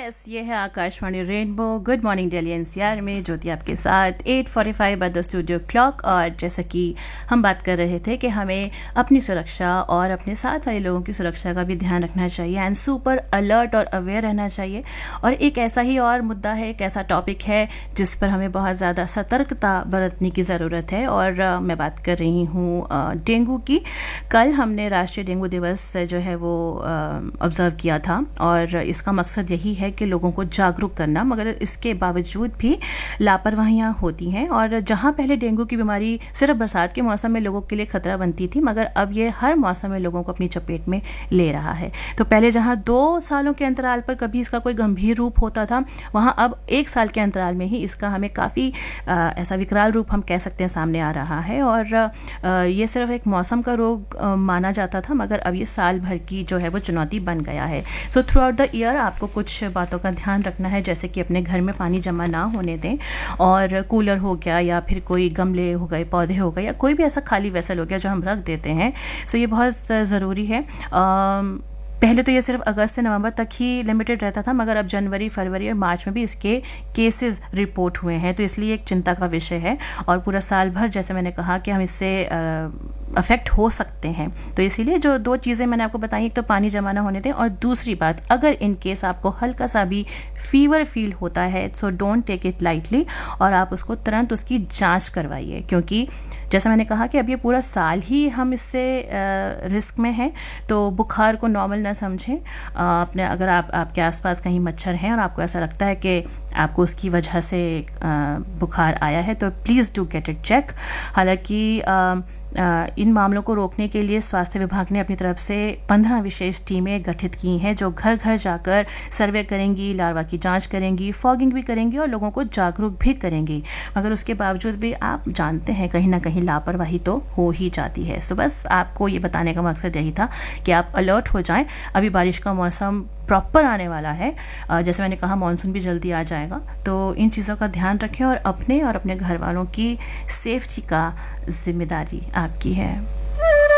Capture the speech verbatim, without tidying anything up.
Yes ये है Akashvani rainbow good morning Delhi NCR में ज्योति आपके साथ eight forty five by the studio clock. और जैसा कि हम बात कर रहे थे कि हमें अपनी सुरक्षा और अपने साथ वाले लोगों की सुरक्षा का भी ध्यान रखना चाहिए एंड सुपर अलर्ट और अवेयर रहना चाहिए। और एक ऐसा ही और मुद्दा है, एक ऐसा टॉपिक है जिस पर हमें बहुत ज़्यादा सतर्कता बरतने की ज़रूरत है। और uh, मैं बात कर रही हूँ uh, डेंगू की। कल हमने राष्ट्रीय डेंगू दिवस जो है वो ऑब्ज़र्व uh, किया था और इसका मकसद यही है कि लोगों को जागरूक करना, मगर इसके बावजूद भी लापरवाहियां होती हैं। और जहां पहले डेंगू की बीमारी सिर्फ बरसात के मौसम में लोगों के लिए खतरा बनती थी, मगर अब ये हर मौसम में लोगों को अपनी चपेट में ले रहा है। तो पहले जहां दो सालों के अंतराल पर कभी इसका कोई गंभीर रूप होता था, वहां अब एक साल के अंतराल में ही इसका हमें काफ़ी ऐसा विकराल रूप हम कह सकते हैं सामने आ रहा है। और आ, ये सिर्फ एक मौसम का रोग आ, माना जाता था, मगर अब ये साल भर की जो है वो चुनौती बन गया है। So through out the year आपको कुछ बातों का ध्यान रखना है, जैसे कि अपने घर में पानी जमा ना होने दें, और कूलर हो गया या फिर कोई गमले हो गए, पौधे हो गए, या कोई भी ऐसा खाली वेसल हो गया जो हम रख देते हैं। सो ये बहुत ज़रूरी है। पहले तो ये सिर्फ अगस्त से नवंबर तक ही लिमिटेड रहता था, मगर अब जनवरी, फरवरी और मार्च में भी इसके केसेस रिपोर्ट हुए हैं, तो इसलिए एक चिंता का विषय है। और पूरा साल भर जैसे मैंने कहा कि हम इससे अफेक्ट हो सकते हैं। तो इसीलिए जो दो चीज़ें मैंने आपको बताई, एक तो पानी जमा ना होने दें, और दूसरी बात, अगर इन केस आपको हल्का सा भी फीवर फील होता है so don't take it lightly, और आप उसको तुरंत उसकी जांच करवाइए। क्योंकि जैसा मैंने कहा कि अब ये पूरा साल ही हम इससे रिस्क में हैं, तो बुखार को नॉर्मल ना समझें। अपने अगर आप आपके आसपास कहीं मच्छर हैं और आपको ऐसा लगता है कि आपको उसकी वजह से बुखार आया है, तो please do get it check. हालांकि इन मामलों को रोकने के लिए स्वास्थ्य विभाग ने अपनी तरफ से पंद्रह विशेष टीमें गठित की हैं, जो घर घर जाकर सर्वे करेंगी, लार्वा की जांच करेंगी, फॉगिंग भी करेंगी और लोगों को जागरूक भी करेंगी। मगर उसके बावजूद भी आप जानते हैं कहीं ना कहीं लापरवाही तो हो ही जाती है। सो बस आपको ये बताने का मकसद यही था कि आप अलर्ट हो जाएं। अभी बारिश का मौसम प्रॉपर आने वाला है, जैसे मैंने कहा मॉनसून भी जल्दी आ जाएगा, तो इन चीज़ों का ध्यान रखें और अपने और अपने घर वालों की सेफ्टी का जिम्मेदारी आपकी है।